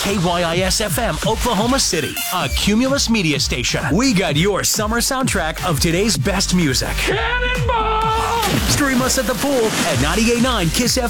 KYIS-FM, Oklahoma City, a Cumulus media station. We got your summer soundtrack of today's best music. Cannonball! Stream us at the pool at 98.9 KISS FM.